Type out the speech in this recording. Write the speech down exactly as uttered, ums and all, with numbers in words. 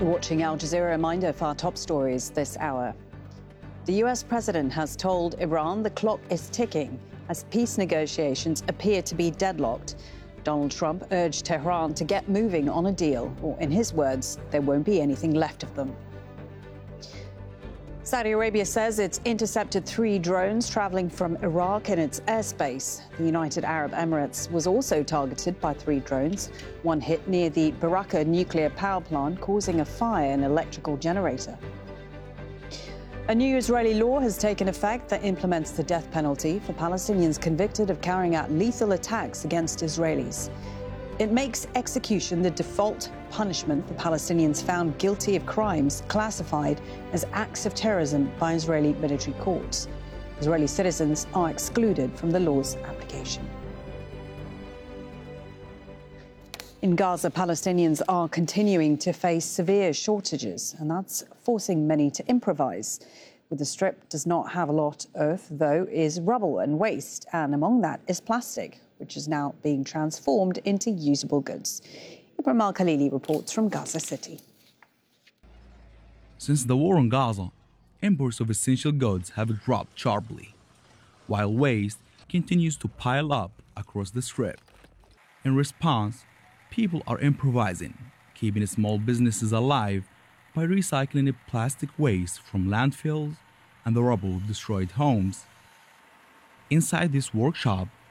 You're watching Al Jazeera. Reminder for our top stories this hour. The U S president has told Iran the clock is ticking as peace negotiations appear to be deadlocked. Donald Trump urged Tehran to get moving on a deal, or in his words, there won't be anything left of them. Saudi Arabia says it's intercepted three drones traveling from Iraq in its airspace. The United Arab Emirates was also targeted by three drones. One hit near the Barakah nuclear power plant, causing a fire in an electrical generator. A new Israeli law has taken effect that implements the death penalty for Palestinians convicted of carrying out lethal attacks against Israelis. It makes execution the default punishment for Palestinians found guilty of crimes classified as acts of terrorism by Israeli military courts. Israeli citizens are excluded from the law's application. In Gaza, Palestinians are continuing to face severe shortages, and that's forcing many to improvise. With the Strip does not have a lot of, though, is rubble and waste, and among that is plastic, which is now being transformed into usable goods. Ibrahim Al-Khalili reports from Gaza City. Since the war on Gaza, imports of essential goods have dropped sharply, while waste continues to pile up across the Strip. In response, people are improvising, keeping small businesses alive by recycling the plastic waste from landfills and the rubble of destroyed homes. Inside this workshop,